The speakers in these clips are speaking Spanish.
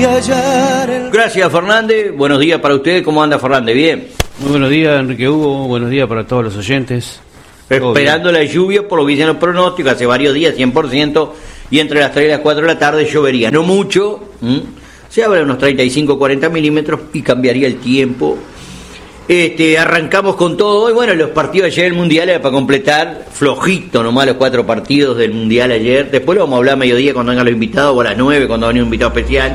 Gracias, Fernández. Buenos días para ustedes. ¿Cómo anda, Fernández? ¿Bien? Muy buenos días, Enrique Hugo. Buenos días para todos los oyentes. Esperando la lluvia, por lo que dicen los pronósticos, hace varios días, 100%, y entre las 3 y las 4 de la tarde llovería. No mucho, se habla de unos 35-40 milímetros y cambiaría el tiempo. Arrancamos con todo hoy. Bueno, los partidos ayer del Mundial era para completar flojito nomás los 4 partidos del Mundial ayer. Después lo vamos a hablar a mediodía cuando vengan los invitados, o a las 9 cuando venga un invitado especial.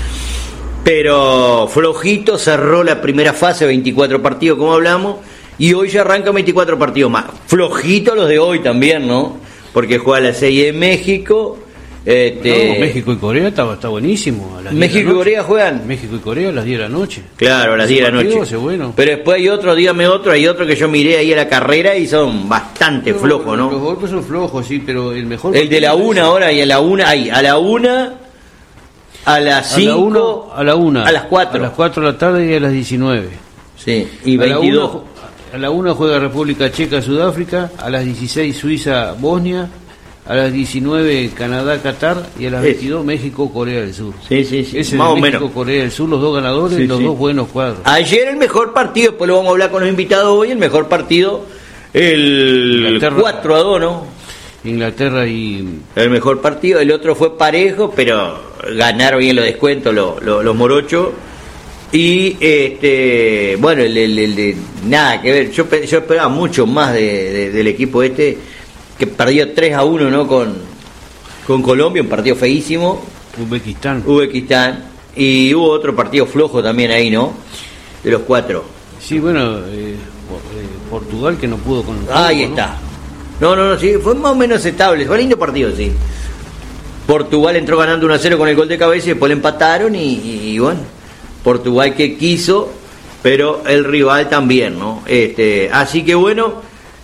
Pero flojito, cerró la primera fase, 24 partidos como hablamos, y hoy ya arrancan 24 partidos más. Flojito los de hoy también, ¿no? Porque juega la serie de México. México y Corea está buenísimo. México y Corea juegan. México y Corea a las 10 de la noche. Claro, a las 10 de la noche. Bueno. Pero después hay otro, dígame otro, hay otro que yo miré ahí a la carrera y son bastante flojos, ¿no? Los golpes son flojos, sí, pero el mejor... El de la 1 ahora, y a la 1, ahí, a la 1... A las 5, a la 1, a las 4. A las 4 de la tarde y a las 19. Sí, y 22. A la 1 juega República Checa, Sudáfrica, a las 16 Suiza, Bosnia, a las 19 Canadá, Qatar, y a las 22 México, Corea del Sur. Sí, Ese más o México, menos. Corea del Sur, los dos ganadores, los dos buenos cuadros. Ayer el mejor partido, después lo vamos a hablar con los invitados hoy, el mejor partido, el 4-2, ¿no? Inglaterra y... El mejor partido, el otro fue parejo, pero ganaron bien los descuentos los morochos. Y bueno, el de nada que ver, yo esperaba mucho más del equipo que perdió 3-1, ¿no? Con Colombia, un partido feísimo. Uzbekistán. Y hubo otro partido flojo también ahí, ¿no? De los 4. Sí, bueno, Portugal que no pudo con... Ahí está. No, sí, fue más o menos estable, fue lindo partido, sí. Portugal entró ganando 1-0 con el gol de cabeza y después le empataron y bueno, Portugal que quiso, pero el rival también, ¿no? Así que bueno,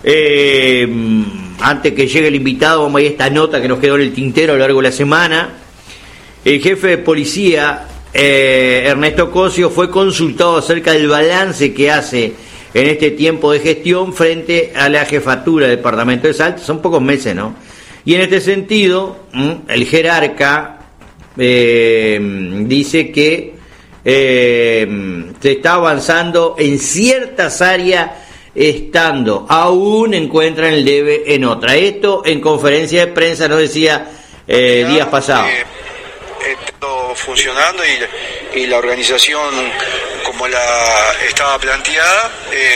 antes que llegue el invitado, vamos a ir a esta nota que nos quedó en el tintero a lo largo de la semana. El jefe de policía, Ernesto Cosio, fue consultado acerca del balance que hace en este tiempo de gestión frente a la jefatura del departamento de Salta. Son pocos meses, ¿no? Y en este sentido, el jerarca dice que se está avanzando en ciertas áreas, estando aún encuentran el debe en otra. Esto en conferencia de prensa nos decía días pasados. Todo funcionando y la organización como la estaba planteada,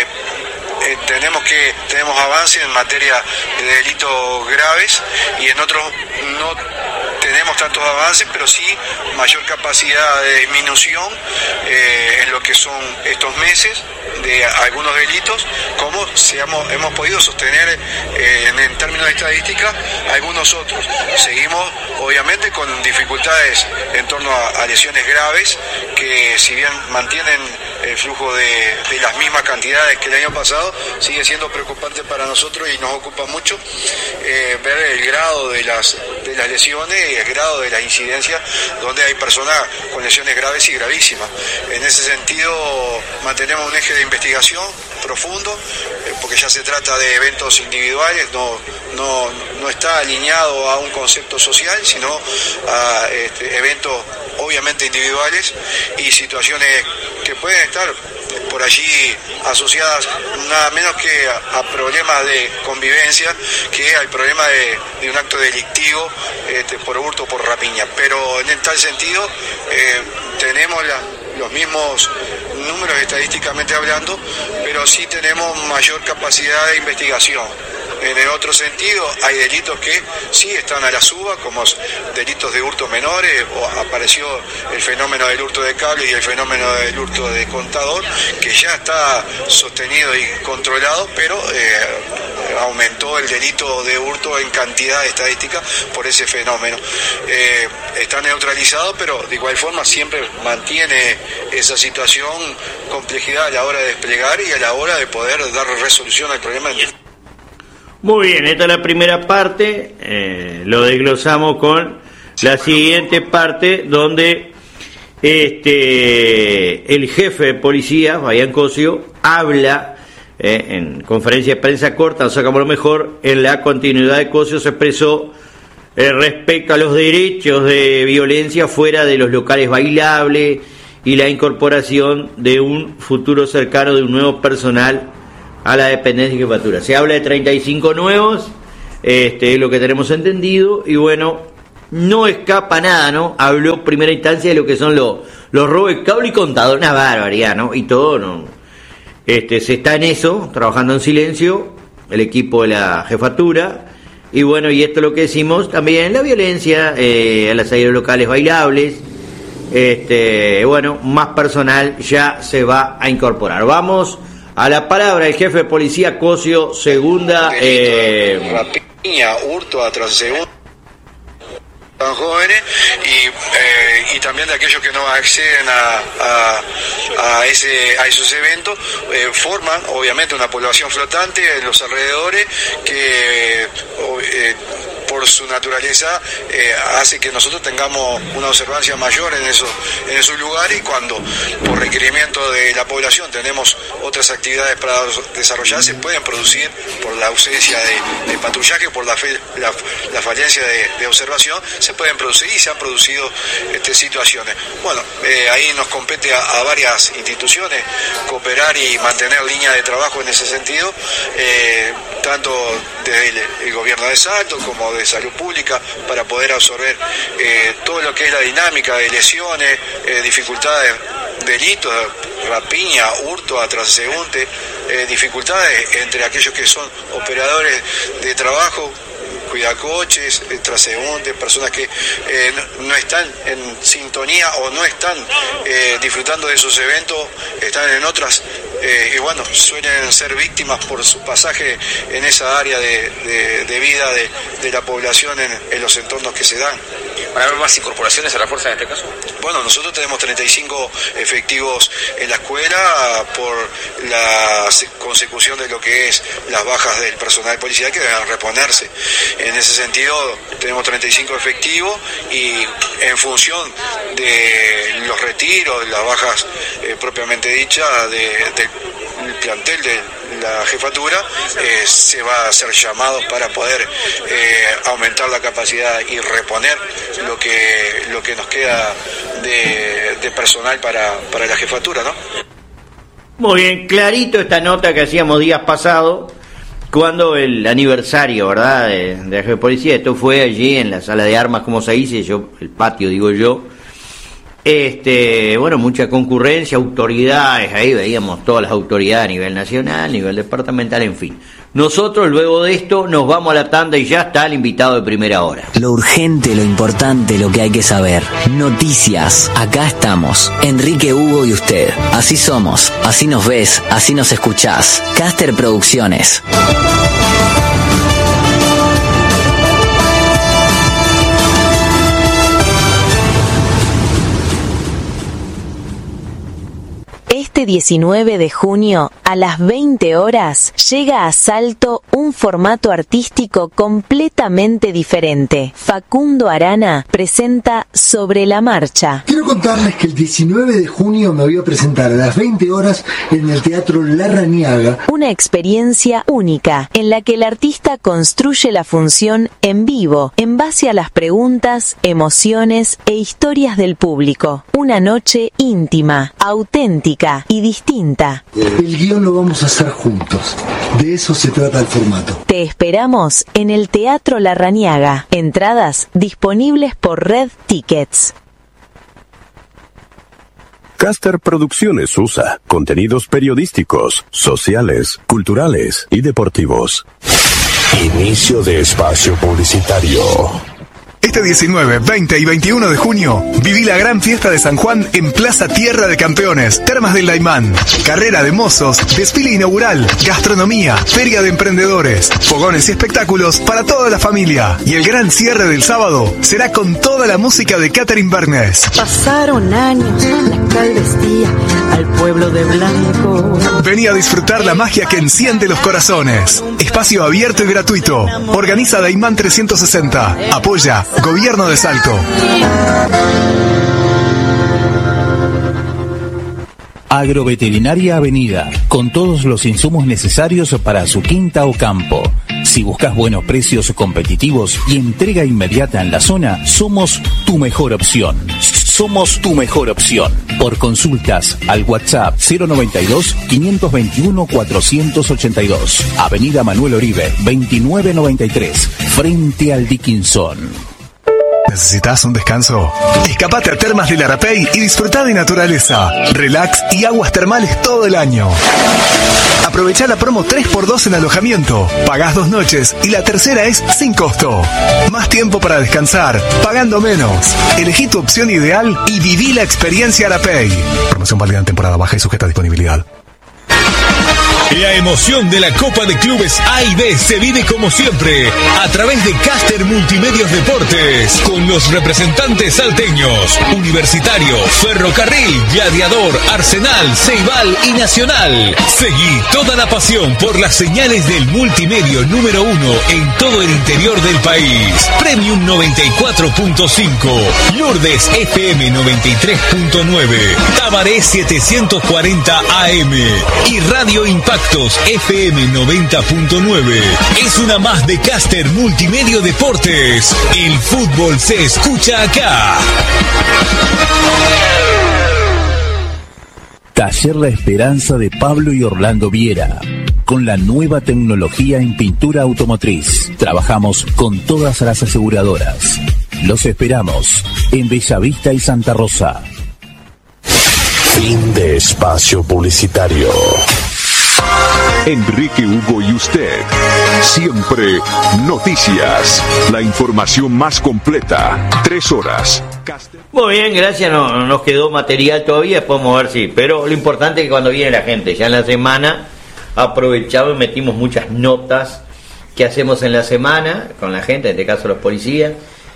tenemos avance en materia de delitos graves y en otros no tenemos tantos avances, pero sí mayor capacidad de disminución en lo que son estos meses de algunos delitos, como hemos podido sostener en términos de estadística algunos otros. Seguimos obviamente con dificultades en torno a lesiones graves que, si bien mantienen el flujo de las mismas cantidades que el año pasado, sigue siendo preocupante para nosotros y nos ocupa mucho ver el grado de las lesiones y el grado de la incidencia donde hay personas con lesiones graves y gravísimas. En ese sentido mantenemos un eje de investigación profundo, porque ya se trata de eventos individuales, no está alineado a un concepto social, sino a eventos obviamente individuales y situaciones que pueden estar por allí asociadas nada menos que a problemas de convivencia que al problema de un acto delictivo por hurto o por rapiña. Pero en tal sentido tenemos los mismos números estadísticamente hablando, pero sí tenemos mayor capacidad de investigación. En el otro sentido, hay delitos que sí están a la suba, como delitos de hurtos menores, o apareció el fenómeno del hurto de cable y el fenómeno del hurto de contador, que ya está sostenido y controlado, pero aumentó el delito de hurto en cantidad estadística por ese fenómeno. Está neutralizado, pero de igual forma siempre mantiene esa situación, complejidad a la hora de desplegar y a la hora de poder dar resolución al problema. Muy bien, esta es la primera parte, lo desglosamos con la siguiente parte, donde el jefe de policía, Fabián Cosio, habla en conferencia de prensa corta, sacamos lo mejor. En la continuidad de Cosio se expresó respecto a los derechos de violencia fuera de los locales bailables y la incorporación de un futuro cercano de un nuevo personal a la dependencia y jefatura. Se habla de 35 nuevos, es lo que tenemos entendido, y bueno, no escapa nada, ¿no? Habló en primera instancia de lo que son los robos de cable y contador, una barbaridad, ¿no? Y todo, ¿no? Se está en eso, trabajando en silencio, el equipo de la jefatura, y bueno, y esto es lo que decimos también, la violencia a las salidas locales bailables, bueno, más personal ya se va a incorporar. Vamos a la palabra del jefe de policía Cosio, segunda. Rapiña, hurto, transeúnte, tan jóvenes y también de aquellos que no acceden a esos eventos, forman obviamente una población flotante en los alrededores que por su naturaleza hace que nosotros tengamos una observancia mayor en esos lugares, y cuando por requerimiento de la población tenemos otras actividades para desarrollar, se pueden producir por la ausencia de patrullaje, por la falencia de observación, se pueden producir y se han producido situaciones. Bueno, ahí nos compete a varias instituciones cooperar y mantener línea de trabajo en ese sentido, tanto desde el gobierno de Salto como de Salud Pública, para poder absorber todo lo que es la dinámica de lesiones, dificultades, delitos, rapiña, hurto a transeúnte, dificultades entre aquellos que son operadores de trabajo, cuidacoches, transeúntes, personas que no están en sintonía o no están disfrutando de esos eventos, están en otras, y bueno, suelen ser víctimas por su pasaje en esa área de vida de la población en los entornos que se dan. ¿Van a haber más incorporaciones a la fuerza en este caso? Bueno, nosotros tenemos 35 efectivos en la escuela por la consecución de lo que es las bajas del personal policial que deben reponerse. En ese sentido, tenemos 35 efectivos y en función de los retiros, las bajas propiamente dichas del plantel de la jefatura, se va a hacer llamados para poder aumentar la capacidad y reponer lo que nos queda de personal para la jefatura, ¿no? Muy bien, clarito esta nota que hacíamos días pasados, cuando el aniversario, ¿verdad?, de la jefe de policía. Esto fue allí en la sala de armas, como se dice, el patio, digo yo. Bueno, mucha concurrencia, autoridades, ahí veíamos todas las autoridades a nivel nacional, a nivel departamental, en fin. Nosotros luego de esto nos vamos a la tanda y ya está el invitado de primera hora. Lo urgente, lo importante, lo que hay que saber. Noticias. Acá estamos. Enrique, Hugo y usted. Así somos, así nos ves, así nos escuchás. Caster Producciones. Este 19 de junio, a las 20 horas, llega a Salto un formato artístico completamente diferente. Facundo Arana presenta Sobre la Marcha. Quiero contarles que el 19 de junio me voy a presentar a las 20 horas en el Teatro Larrañaga. Una experiencia única, en la que el artista construye la función en vivo, en base a las preguntas, emociones e historias del público. Una noche íntima, auténtica y distinta. El guión lo vamos a hacer juntos. De eso se trata el formato. Te esperamos en el Teatro Larrañaga. Entradas disponibles por Red Tickets. Caster Producciones USA. Contenidos periodísticos, sociales, culturales y deportivos. Inicio de espacio publicitario. Este 19, 20 y 21 de junio, viví la gran fiesta de San Juan en Plaza Tierra de Campeones, Termas del Daimán. Carrera de mozos, desfile inaugural, gastronomía, feria de emprendedores, fogones y espectáculos para toda la familia. Y el gran cierre del sábado será con toda la música de Catherine Bernes. Pasaron años, la cal vestía al pueblo de blanco. Vení a disfrutar la magia que enciende los corazones. Espacio abierto y gratuito. Organiza Daimán 360. Apoya Gobierno de Salto. Agroveterinaria Avenida, con todos los insumos necesarios para su quinta o campo. Si buscas buenos precios competitivos y entrega inmediata en la zona, somos tu mejor opción. Somos tu mejor opción. Por consultas al WhatsApp 092-521-482. Avenida Manuel Oribe, 2993, frente al Dickinson. ¿Necesitas un descanso? Escapate a Termas del Arapey y disfruta de naturaleza, relax y aguas termales todo el año. Aprovecha la promo 3x2 en alojamiento. Pagás 2 noches y la tercera es sin costo. Más tiempo para descansar, pagando menos. Elegí tu opción ideal y viví la experiencia Arapey. Promoción válida en temporada baja y sujeta a disponibilidad. La emoción de la Copa de Clubes A y B se vive como siempre a través de Caster Multimedios Deportes con los representantes salteños, Universitario, Ferrocarril, Gladiador, Arsenal, Ceibal y Nacional. Seguí toda la pasión por las señales del multimedio número 1 en todo el interior del país. Premium 94.5, Lourdes FM 93.9, Tabaré 740 AM y Radio Impactos FM 90.9. Es una más de Caster Multimedio Deportes. El fútbol se escucha acá. Taller La Esperanza de Pablo y Orlando Viera. Con la nueva tecnología en pintura automotriz. Trabajamos con todas las aseguradoras. Los esperamos en Bellavista y Santa Rosa. Fin de espacio publicitario. Enrique Hugo y usted. Siempre noticias. La información más completa. 3 horas. Muy bien, gracias. No nos quedó material todavía. Podemos ver si. Pero lo importante es que cuando viene la gente, ya en la semana, aprovechamos y metimos muchas notas que hacemos en la semana con la gente, en este caso los policías.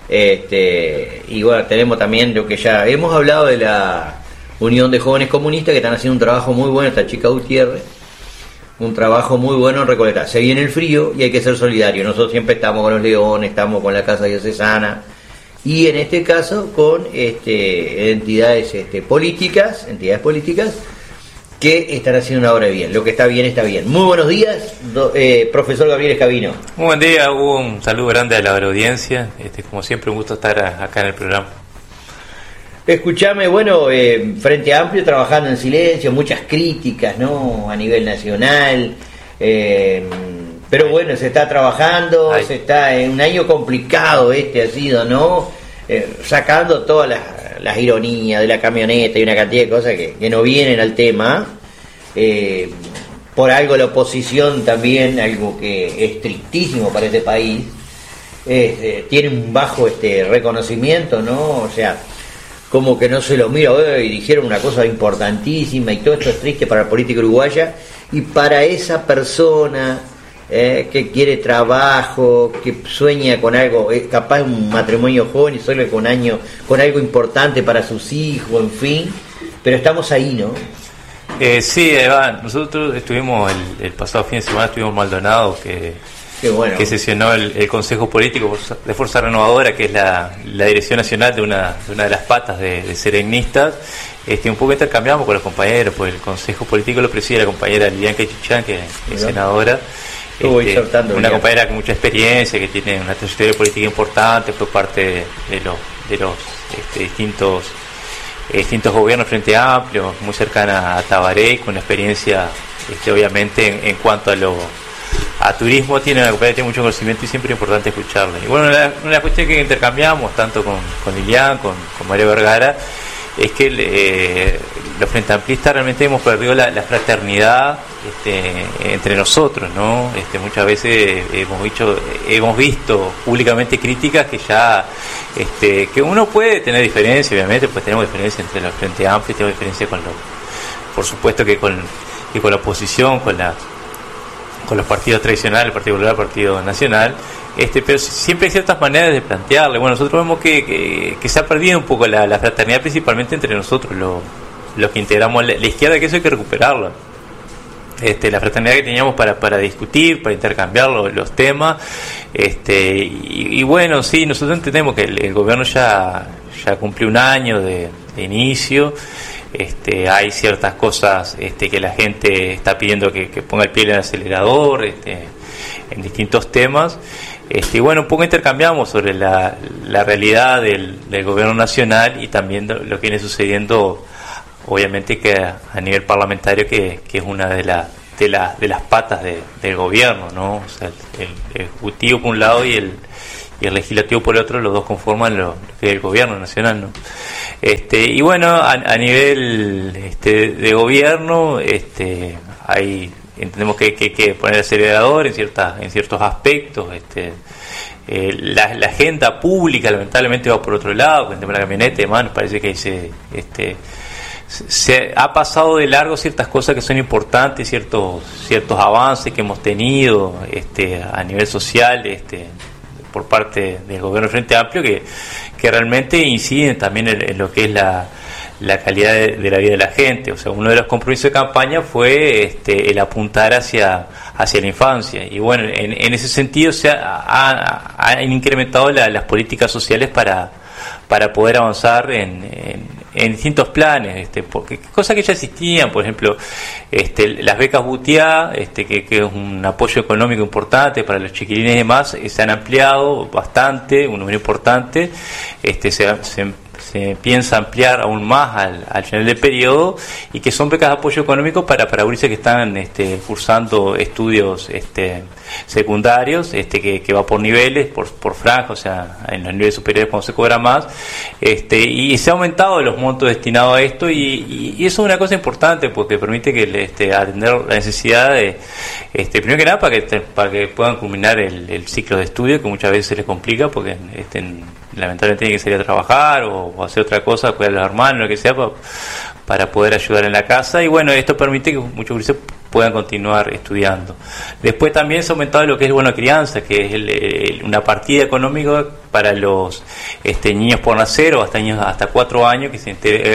Y bueno, tenemos también lo que ya hemos hablado de la Unión de Jóvenes Comunistas, que están haciendo un trabajo muy bueno, esta chica Gutiérrez. Un trabajo muy bueno en Recoleta. Se viene el frío y hay que ser solidario. Nosotros siempre estamos con los Leones, estamos con la Casa Diocesana y en este caso con entidades políticas que están haciendo una obra de bien. Lo que está bien, está bien. Muy buenos días, profesor Gabriel Escabino. Muy buen día, Hugo. Un saludo grande a la audiencia. Como siempre, un gusto estar acá en el programa. Escuchame, bueno, Frente Amplio trabajando en silencio, muchas críticas, ¿no? A nivel nacional, pero bueno, se está trabajando, se está en un año complicado ha sido, ¿no? Sacando todas las ironías de la camioneta y una cantidad de cosas que no vienen al tema. Por algo la oposición también, algo que es tristísimo para este país, tiene un bajo reconocimiento, ¿no? O sea, como que no se lo mira, y dijeron una cosa importantísima y todo esto es triste para la política uruguaya y para esa persona que quiere trabajo, que sueña con algo, capaz un matrimonio joven y solo con algo importante para sus hijos, en fin, pero estamos ahí, ¿no? Sí, Iván, nosotros estuvimos el pasado fin de semana, estuvimos en Maldonado, que sesionó el Consejo Político de Fuerza Renovadora, que es la dirección nacional de una de las patas de Serenistas. Un poco intercambiamos con los compañeros, pues el Consejo Político lo preside la compañera Lilian Chichán, que es senadora, una compañera con mucha experiencia, que tiene una trayectoria política importante, fue parte de los distintos gobiernos Frente Amplio, muy cercana a Tabaré, con experiencia obviamente en cuanto a turismo, tiene mucho conocimiento y siempre es importante escucharle. Y bueno, una cuestión que intercambiamos tanto con Lilian, con María Vergara, es que los frente amplistas realmente hemos perdido la fraternidad entre nosotros, ¿no? Muchas veces hemos visto públicamente críticas que ya que uno puede tener diferencia, obviamente, pues tenemos diferencia entre los frente amplios, tenemos diferencia por supuesto que con la oposición, con los partidos tradicionales, el Partido Popular, el Partido Nacional, pero siempre hay ciertas maneras de plantearle. Bueno, nosotros vemos que se ha perdido un poco la fraternidad, principalmente entre nosotros, los que integramos la izquierda, que eso hay que recuperarlo. La fraternidad que teníamos para discutir, para intercambiar los temas, y bueno, sí, nosotros entendemos que el gobierno ya cumplió un año de inicio. Hay ciertas cosas que la gente está pidiendo que ponga el pie en el acelerador, en distintos temas. Y bueno, un poco intercambiamos sobre la realidad del gobierno nacional y también lo que viene sucediendo, obviamente, que a nivel parlamentario, que es una de las patas del gobierno, ¿no? O sea, el ejecutivo por un lado y el legislativo por el otro, los dos conforman lo que es el gobierno nacional, ¿no? Y bueno, a nivel de gobierno, entendemos que hay que poner acelerador en ciertos aspectos. La agenda pública lamentablemente va por otro lado, con el tema de la camioneta y demás. Nos parece que se ha pasado de largo ciertas cosas que son importantes, ciertos avances que hemos tenido a nivel social, por parte del gobierno del Frente Amplio, que realmente inciden también en lo que es la calidad de la vida de la gente. O sea, uno de los compromisos de campaña fue el apuntar hacia la infancia, y bueno, en ese sentido se han incrementado las políticas sociales para poder avanzar en distintos planes, porque cosas que ya existían, por ejemplo, las becas Butiá, que es un apoyo económico importante para los chiquilines y demás, se han ampliado bastante, un número importante. Se piensa ampliar aún más al final del periodo, y que son becas de apoyo económico para gurises que están cursando estudios secundarios, que va por niveles, por franja, o sea, en los niveles superiores cuando se cobra más, y se ha aumentado los montos destinados a esto, y eso es una cosa importante porque permite que atender la necesidad de, primero que nada, para que puedan culminar el ciclo de estudio, que muchas veces se les complica porque lamentablemente tienen que salir a trabajar o hacer otra cosa, cuidar a los hermanos, lo que sea, para poder ayudar en la casa. Y bueno, esto permite que muchos gurises puedan continuar estudiando. Después también se ha aumentado lo que es Bono Crianza, que es una partida económica para los niños por nacer, o hasta niños hasta 4 años, que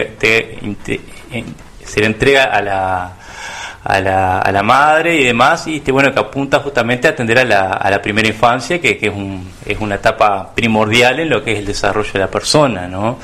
se le entrega a la madre y demás, y bueno, que apunta justamente a atender a la primera infancia, que es una etapa primordial en lo que es el desarrollo de la persona, ¿no?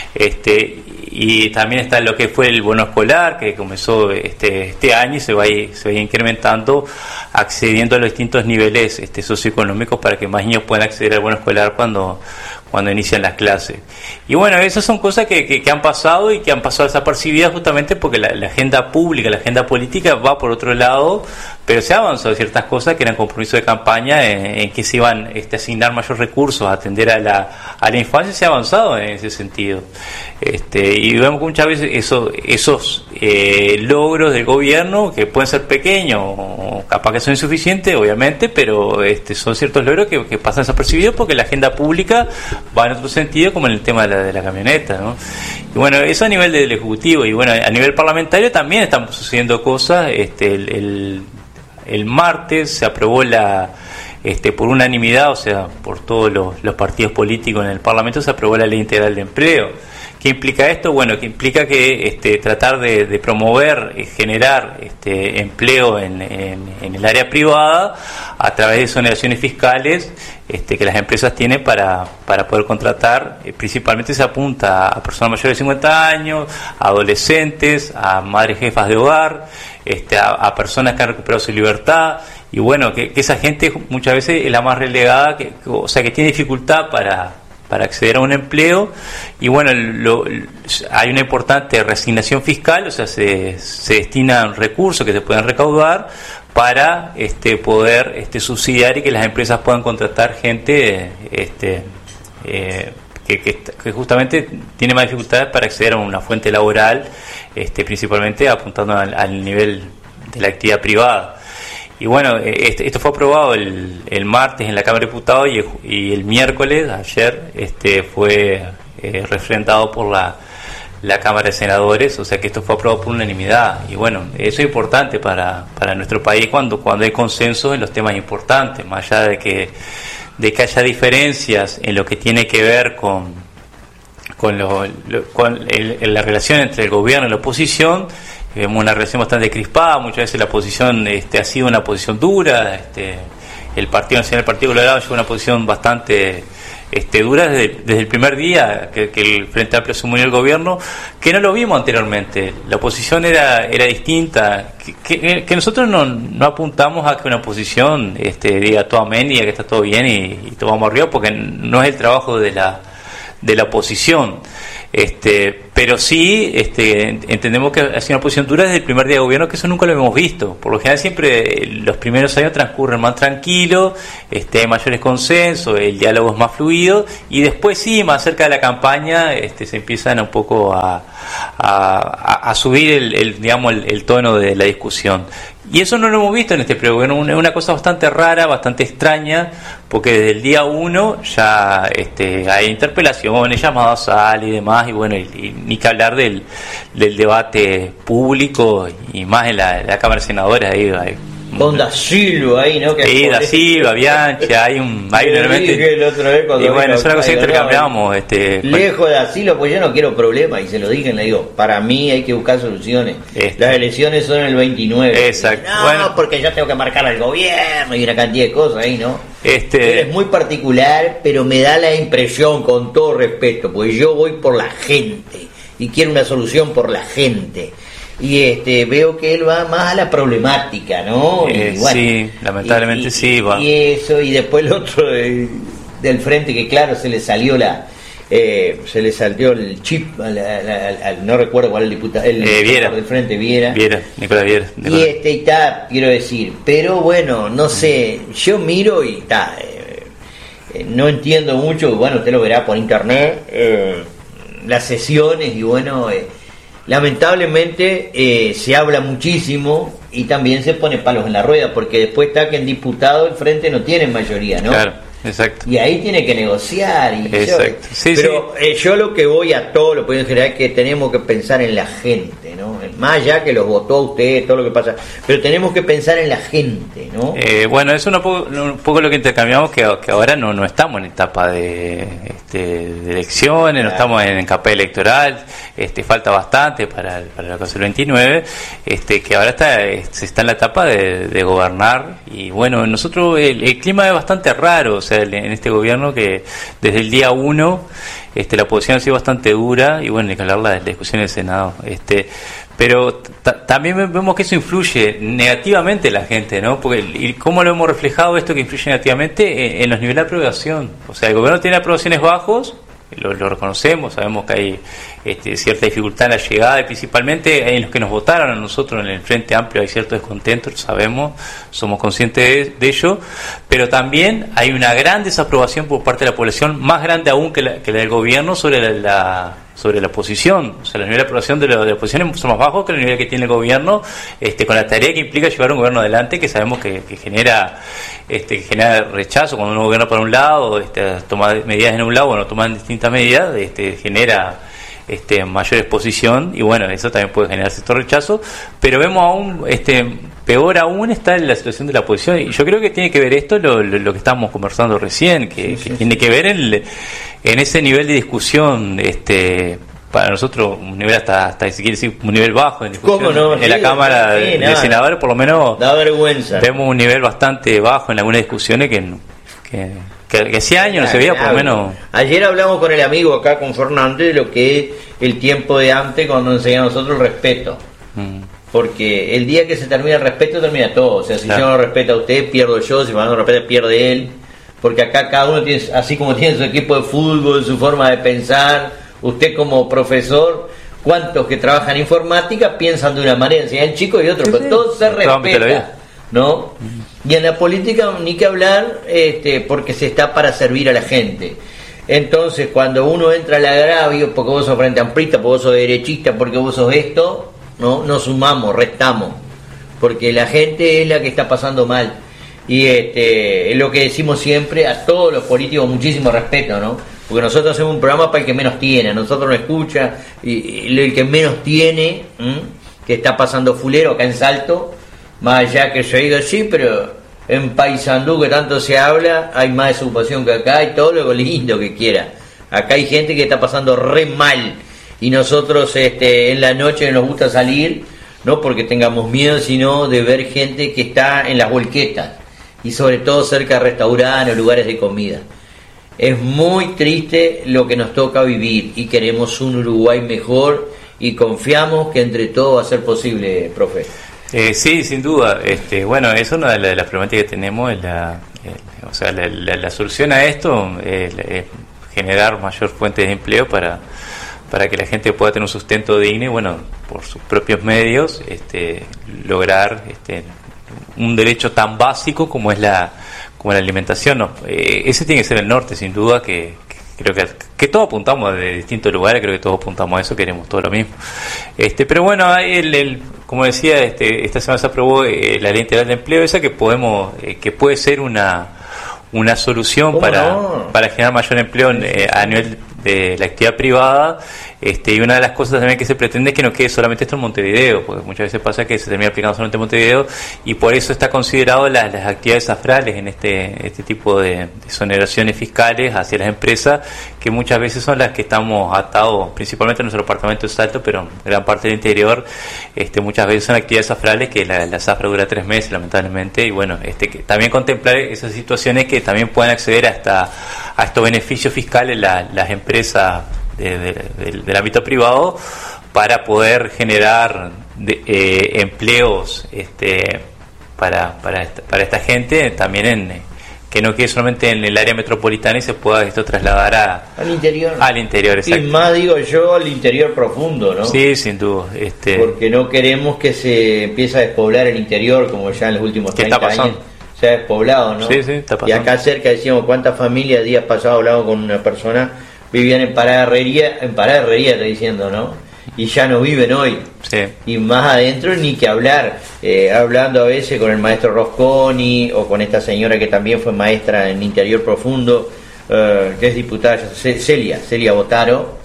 Y también está lo que fue el bono escolar, que comenzó este año y se va incrementando, accediendo a los distintos niveles socioeconómicos, para que más niños puedan acceder al bono escolar cuando inician las clases. Y bueno, esas son cosas que han pasado, y que han pasado desapercibidas justamente porque la agenda pública, la agenda política va por otro lado, pero se ha avanzado ciertas cosas que eran compromisos de campaña, en que se iban a asignar mayores recursos a atender a la infancia. Se ha avanzado en ese sentido, y vemos que muchas veces esos logros del gobierno, que pueden ser pequeños o capaz que son insuficientes, obviamente, pero son ciertos logros que pasan desapercibidos porque la agenda pública va en otro sentido, como en el tema de la camioneta, ¿no? Y bueno, eso a nivel del Ejecutivo. Y bueno, a nivel parlamentario también están sucediendo cosas. El martes se aprobó por unanimidad, o sea, por todos los partidos políticos en el Parlamento, se aprobó la Ley Integral de Empleo. ¿Qué implica esto? Bueno, que implica que tratar de promover, generar empleo en el área privada a través de exoneraciones fiscales que las empresas tienen para poder contratar. Principalmente se apunta a personas mayores de 50 años, a adolescentes, a madres jefas de hogar, a personas que han recuperado su libertad. Y bueno, que esa gente muchas veces es la más relegada, que tiene dificultad para acceder a un empleo. Y bueno, hay una importante reasignación fiscal, o sea, se destinan recursos que se pueden recaudar para poder subsidiar y que las empresas puedan contratar gente que justamente tiene más dificultades para acceder a una fuente laboral, principalmente apuntando al nivel de la actividad privada. Y bueno, esto fue aprobado el martes en la Cámara de Diputados, y el miércoles, ayer, fue refrendado por la Cámara de Senadores, o sea que esto fue aprobado por unanimidad. Y bueno, eso es importante para nuestro país cuando hay consenso en los temas importantes, más allá de que haya diferencias en lo que tiene que ver con la relación entre el gobierno y la oposición. Vemos una relación bastante crispada, muchas veces la oposición ha sido una posición dura, el Partido Nacional, el Partido Colorado, lleva una posición bastante dura desde el primer día que el Frente Amplio asumió el gobierno, que no lo vimos anteriormente. La oposición era distinta, que nosotros no apuntamos a que una oposición diga todo amén y que está todo bien y todo vamos arriba, porque no es el trabajo de la oposición. Pero sí entendemos que ha sido una posición dura desde el primer día de gobierno, que eso nunca lo hemos visto. Por lo general siempre los primeros años transcurren más tranquilos, hay mayores consensos, el diálogo es más fluido, y después sí, más cerca de la campaña se empiezan un poco a subir el tono de la discusión. Y eso no lo hemos visto en este periodo, es una cosa bastante rara, bastante extraña, porque desde el día 1 ya hay interpelaciones, llamadas a sala y demás, y bueno, y ni que hablar del debate público, y más en la Cámara de Senadores, ahí con Da Silva ahí, ¿no? Sí, Da Silva, Bianchi, hay un elemento. Y bueno, es una cosa que intercambiamos. Lejos de Da Silva, pues yo no quiero problemas, y se lo dije, le digo, para mí hay que buscar soluciones. Las elecciones son el 29. Exacto. No, bueno, porque yo tengo que marcar al gobierno y una cantidad de cosas ahí, ¿no? Es muy particular, pero me da la impresión, con todo respeto, pues yo voy por la gente y quiero una solución por la gente. Y veo que él va más a la problemática, ¿no? Y bueno, sí, lamentablemente sí va. Y eso, y después el otro del frente, que claro, se le salió el chip no recuerdo cuál es el diputado, Viera, del frente, Viera, Nicolás Viera. Y está, quiero decir, pero bueno, no sé, yo miro y está, no entiendo mucho, bueno, usted lo verá por internet, las sesiones, y bueno, lamentablemente se habla muchísimo y también se pone palos en la rueda, porque después está que en diputado el frente no tiene mayoría, ¿no? Claro, exacto. Y ahí tiene que negociar. Exacto. Pero yo lo que voy a todo lo que en general es que tenemos que pensar en la gente, ¿no? Más allá que los votó a usted, todo lo que pasa, pero tenemos que pensar en la gente, ¿no? Bueno, eso un poco lo que intercambiamos, que ahora no estamos en etapa de elecciones, claro. No estamos en campaña electoral, falta bastante para la cosa del 29, que ahora se está en la etapa de gobernar, y bueno, nosotros el clima es bastante raro, o sea, en este gobierno, que desde el día 1 la oposición ha sido bastante dura, y bueno, hay que hablar de la discusión en el Senado, pero también vemos que eso influye negativamente en la gente, ¿no? Porque ¿cómo lo hemos reflejado esto que influye negativamente? En los niveles de aprobación. O sea, el gobierno tiene aprobaciones bajos, lo reconocemos, sabemos que hay cierta dificultad en la llegada, y principalmente en los que nos votaron a nosotros en el Frente Amplio hay cierto descontento, lo sabemos, somos conscientes de ello, pero también hay una gran desaprobación por parte de la población, más grande aún que la del gobierno sobre la oposición. O sea, los niveles de aprobación de la oposición son más bajos que el nivel que tiene el gobierno, con la tarea que implica llevar un gobierno adelante, que sabemos que genera rechazo cuando uno gobierna por un lado, toma medidas en un lado, bueno, toman distintas medidas, genera mayor exposición, y bueno, eso también puede generar cierto rechazo, pero vemos aún peor aún está la situación de la oposición, y yo creo que tiene que ver esto lo que estábamos conversando recién, que tiene que ver en ese nivel de discusión, para nosotros un nivel hasta si quiere decir un nivel bajo en discusión, no? En la Cámara de Senadores, por lo menos da vergüenza. Vemos un nivel bastante bajo en algunas discusiones que hacía años no se veía, por lo menos. Ayer hablamos con el amigo acá, con Fernández, de lo que es el tiempo de antes, cuando nos enseñaba a nosotros el respeto. Porque el día que se termina el respeto, termina todo. O sea, si yo no respeto a usted, pierdo yo; si no respeto, pierde él. Porque acá cada uno tiene, así como tiene su equipo de fútbol, su forma de pensar. Usted como profesor, ¿cuántos que trabajan en informática piensan de una manera, enseñan chicos y otros? Pero todo se respeta, ¿no? Y en la política ni que hablar, porque se está para servir a la gente. Entonces, cuando uno entra al agravio, porque vos sos frente amplista, porque vos sos derechista, porque vos sos esto, no sumamos, restamos, porque la gente es la que está pasando mal. Y es lo que decimos siempre a todos los políticos, muchísimo respeto, ¿no? Porque nosotros hacemos un programa para el que menos tiene, a nosotros nos escucha, y el que menos tiene, que está pasando fulero acá en Salto, más allá que yo diga, sí, pero en Paysandú, que tanto se habla, hay más desocupación que acá, y todo lo lindo que quiera. Acá hay gente que está pasando re mal, y nosotros en la noche nos gusta salir, no porque tengamos miedo, sino de ver gente que está en las volquetas, y sobre todo cerca de restaurantes o lugares de comida. Es muy triste lo que nos toca vivir y queremos un Uruguay mejor y confiamos que entre todos va a ser posible, profe. Sí, sin duda. Bueno, es una de las problemáticas que tenemos. La solución a esto es generar mayor fuentes de empleo para que la gente pueda tener un sustento digno y, bueno, por sus propios medios, lograr un derecho tan básico como es la alimentación. ¿No? Ese tiene que ser el norte, sin duda, que creo que todos apuntamos de distintos lugares, creo que todos apuntamos a eso, queremos todo lo mismo. Pero bueno, como decía, esta semana se aprobó la Ley Integral de Empleo, esa que puede ser una solución para generar mayor empleo a nivel de la actividad privada, y una de las cosas también que se pretende es que no quede solamente esto en Montevideo, porque muchas veces pasa que se termina aplicando solamente en Montevideo, y por eso está considerado las actividades afrales en este tipo de exoneraciones fiscales hacia las empresas, que muchas veces son las que estamos atados, principalmente en nuestro departamento de Salto, pero en gran parte del interior, muchas veces son actividades afrales que la zafra dura 3 meses, lamentablemente, y bueno, que también contemplar esas situaciones que también pueden acceder a estos beneficios fiscales las empresas del ámbito privado, para poder generar empleos para esta gente, también que no quede solamente en el área metropolitana y se pueda esto trasladar al interior. Al interior, exacto. Y más, digo yo, al interior profundo, ¿no? Sí, sin duda. Porque no queremos que se empiece a despoblar el interior, como ya en los últimos 30 años se ha despoblado, ¿no? Sí, está pasando. Y acá cerca decíamos cuántas familias, días pasados hablamos con una persona, vivían en Parada Herrería, estoy diciendo, ¿no? Y ya no viven hoy. Sí. Y más adentro ni que hablar, hablando a veces con el maestro Rosconi o con esta señora que también fue maestra en Interior Profundo, que es diputada, Celia Botaro,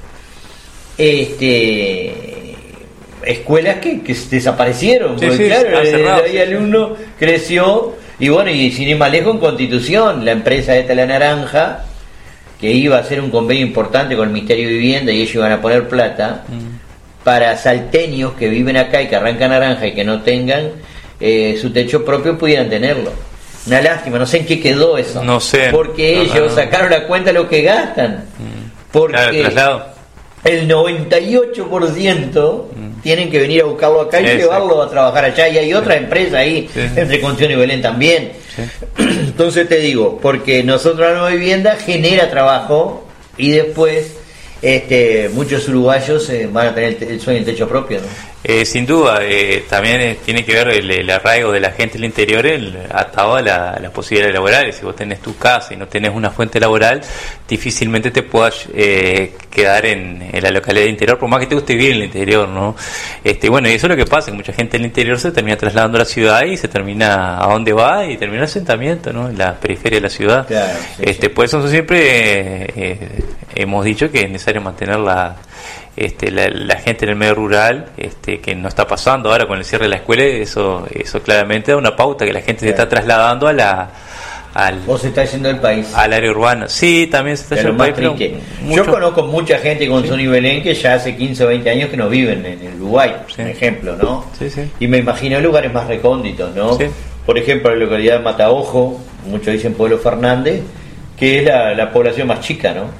escuelas que desaparecieron, porque sí, claro, el alumno creció, y bueno, y sin ir más lejos, en Constitución, la empresa esta La Naranja, que iba a hacer un convenio importante con el Ministerio de Vivienda y ellos iban a poner plata para salteños que viven acá y que arrancan naranja y que no tengan su techo propio, pudieran tenerlo. Una lástima, no sé en qué quedó eso. No sé. Porque ellos sacaron la cuenta de lo que gastan. Porque el 98% tienen que venir a buscarlo acá y llevarlo a trabajar allá. Y hay otra empresa ahí, entre Constitución y Belén también. Entonces te digo, porque nosotros la nueva vivienda genera trabajo y después muchos uruguayos van a tener el sueño del techo propio, ¿no? Sin duda, también tiene que ver el arraigo de la gente del interior atado a las posibilidades laborales. Si vos tenés tu casa y no tenés una fuente laboral, difícilmente te puedas quedar en la localidad del interior, por más que te guste vivir en el interior, ¿no? Bueno, y eso es lo que pasa, que mucha gente del interior se termina trasladando a la ciudad y se termina a dónde va y termina el asentamiento, ¿no? En la periferia de la ciudad. Claro, por eso nosotros siempre hemos dicho que es necesario mantener la gente en el medio rural, que no está pasando ahora con el cierre de la escuela. Eso claramente da una pauta que la gente se está trasladando o se está yendo del país al área urbana. Sí, también se está yendo del país. Yo conozco mucha gente con Sony Belén que ya hace 15 o 20 años que no viven en el Uruguay, por ejemplo, ¿no? Y me imagino lugares más recónditos, ¿no? Por ejemplo, la localidad de Mataojo, muchos dicen Pueblo Fernández, que es la población más chica, ¿no?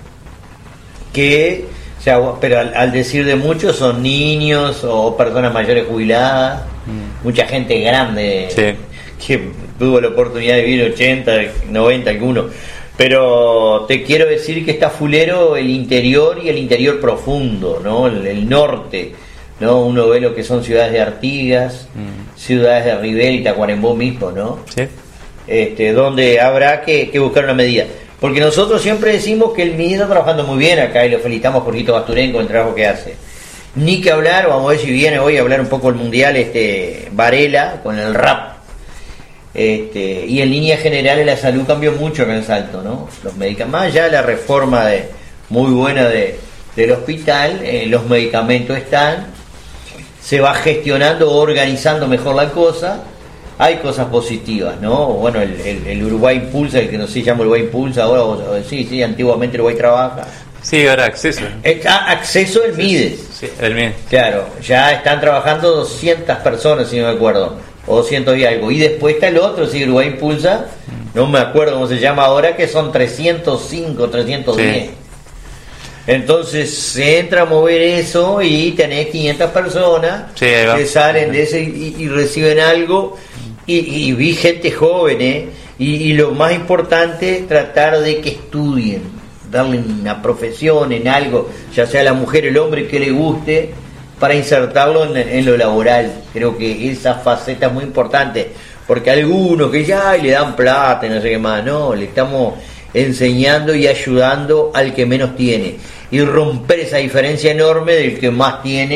Pero al decir de muchos son niños o personas mayores jubiladas, mucha gente grande que tuvo la oportunidad de vivir 80, 90 algunos. Pero te quiero decir que está fulero el interior y el interior profundo, ¿no? El norte, ¿no? Uno ve lo que son ciudades de Artigas, ciudades de Rivera y Tacuarembó mismo, ¿no? Donde habrá que buscar una medida. Porque nosotros siempre decimos que el MIDI está trabajando muy bien acá y lo felicitamos por Jorgito Basturen con el trabajo que hace. Ni que hablar, vamos a ver si viene hoy a hablar un poco del mundial Varela con el rap. Y en líneas generales la salud cambió mucho acá en Salto, ¿no? Los medicamentos, más allá de la reforma muy buena del hospital, los medicamentos están, se va gestionando, organizando mejor la cosa. Hay cosas positivas, ¿no? Bueno, el Uruguay Impulsa, el que no se llama Uruguay Impulsa, ahora sí, antiguamente Uruguay Trabaja. Sí, ahora acceso. Está acceso el MIDES. Sí, el MIDES. Claro, ya están trabajando 200 personas, si no me acuerdo, o 200 y algo. Y después está el otro, sí, Uruguay Impulsa, no me acuerdo cómo se llama ahora, que son 305, 310. Sí. Entonces se entra a mover eso y tenés 500 personas que salen de ese y reciben algo, y vi gente joven, y lo más importante, tratar de que estudien, darle una profesión en algo, ya sea la mujer o el hombre, que le guste, para insertarlo en lo laboral. Creo que esa faceta es muy importante, porque algunos que ya le dan plata y no sé qué más, no, le estamos enseñando y ayudando al que menos tiene, y romper esa diferencia enorme del que más tiene